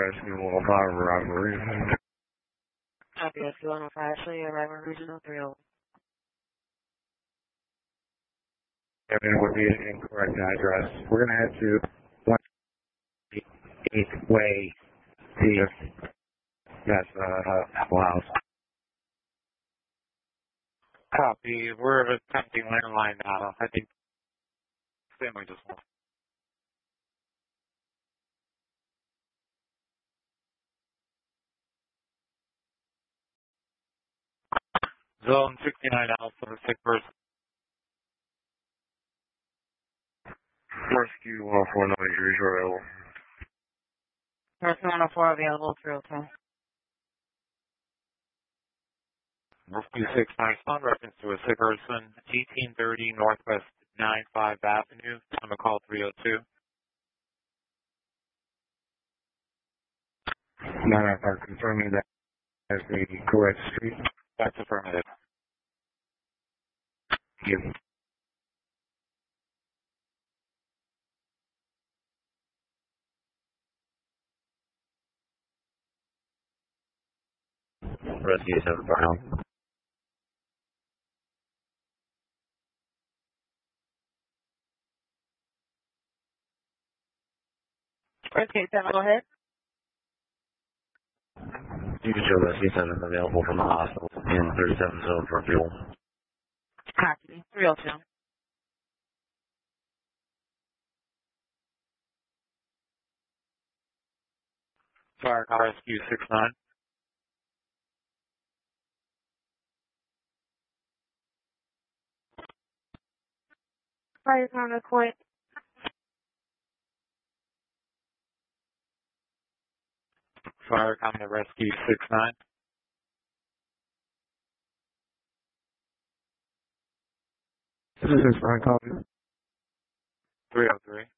Rescue 105, arrival region. Copy, Rescue 105, show you arrival regional 30. Kevin would be an incorrect address. We're going to head to 188th Way, that's Apple House. Copy. We're attempting landline now. I think family just won. Zone 69 Alpha, sick person. Rescue 104, no injuries available. Rescue 104 available, 302. Rescue 69 respond reference to a sick person, 1830 Northwest 95 Avenue. I'm going to call 302. 995, confirming that as the correct street. That's affirmative. Thank you. Rescue 7 Brown. Rescue 7, go ahead. You can show Rescue 7 available from the hospital in 37 zone for fuel. Copy, 302. Fire car Rescue 69. Fire car point. Fire Command Rescue 69. This is Brian Coffee. 303.